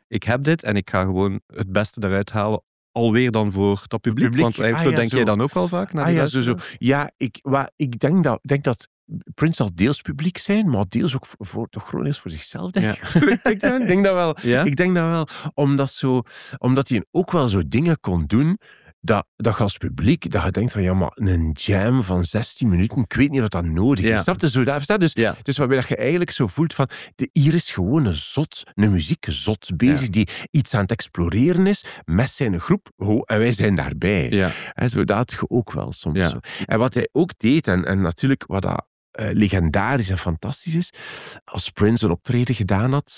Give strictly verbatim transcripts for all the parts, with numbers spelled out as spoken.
ik heb dit en ik ga gewoon het beste eruit halen. Alweer dan voor dat publiek. publiek. Want eigenlijk, ah, zo ja, denk zo. jij dan ook wel vaak naar ah, die ja, zo, zo. Ja, ik, wa, ik denk dat, denk dat Prince zal deels publiek zijn, maar deels ook voor, voor, toch grotendeels voor zichzelf, denk ik. Ja. ik, denk dat, ik denk dat wel. Ja? Ik denk dat wel, omdat, zo, omdat hij ook wel zo dingen kon doen, dat, dat je als publiek, dat je denkt van, ja, maar een jam van zestien minuten, ik weet niet of dat nodig is. Ja. Snap je? Zo, dat, dus, ja. dus waarbij dat je eigenlijk zo voelt van, de, hier is gewoon een zot, een muziekzot bezig, ja. die iets aan het exploreren is, met zijn groep, oh, en wij zijn daarbij. Ja. En zo, dat had je ook wel soms. Ja. Zo. En wat hij ook deed, en, en natuurlijk wat dat uh, legendarisch en fantastisch is, als Prince een optreden gedaan had,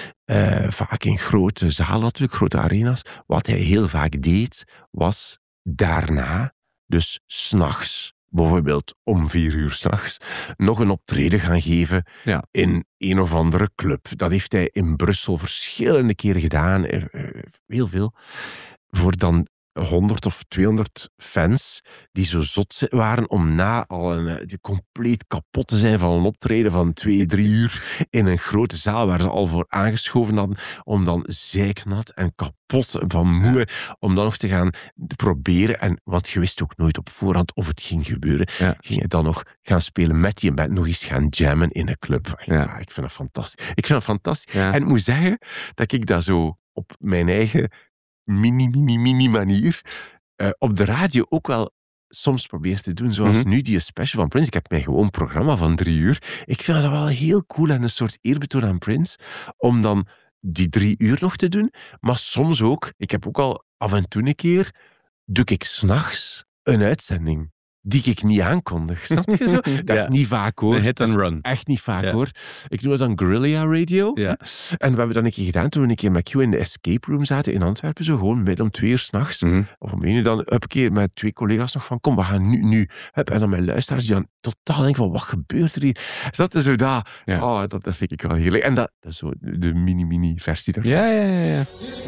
uh, vaak in grote zalen natuurlijk, grote arena's, wat hij heel vaak deed, was daarna, dus 's nachts, bijvoorbeeld om vier uur 's nachts, nog een optreden gaan geven ja. in een of andere club. Dat heeft hij in Brussel verschillende keren gedaan, heel veel, voor dan honderd of tweehonderd fans die zo zot waren om na al een, die compleet kapot te zijn van een optreden van twee, drie uur in een grote zaal waar ze al voor aangeschoven hadden, om dan zeiknat en kapot van moe, ja. om dan nog te gaan proberen, en, want je wist ook nooit op voorhand of het ging gebeuren, ja. ging je dan nog gaan spelen met die band, nog eens gaan jammen in een club. Ja. Ja, ik vind dat fantastisch. Ik vind dat fantastisch. Ja. En ik moet zeggen dat ik dat zo op mijn eigen mini, mini, mini manier uh, op de radio ook wel soms probeer te doen, zoals mm-hmm. nu die special van Prince. Ik heb mijn gewoon programma van drie uur. Ik vind dat wel heel cool en een soort eerbetoon aan Prince, om dan die drie uur nog te doen, maar soms ook, ik heb ook al af en toe een keer, doe ik 's nachts een uitzending die ik niet aankondig. Snap je zo? Dat ja. is niet vaak, hoor. Een hit and run. Echt niet vaak, ja. hoor. Ik noem het dan Guerrilla Radio. Ja. En we hebben dat een keer gedaan toen we een keer met Q in de escape room zaten in Antwerpen, zo gewoon midden om twee uur 's nachts. Mm-hmm. Of om één uur dan, heb een keer met twee collega's nog van, kom, we gaan nu, nu. Hup, en dan mijn luisteraars die dan totaal denken van, wat gebeurt er hier? Dus dat is zo dat. Ja. Oh, dat, dat vind ik wel heerlijk. En dat, dat is zo de mini-mini versie daarvan. Ja, ja, ja, ja.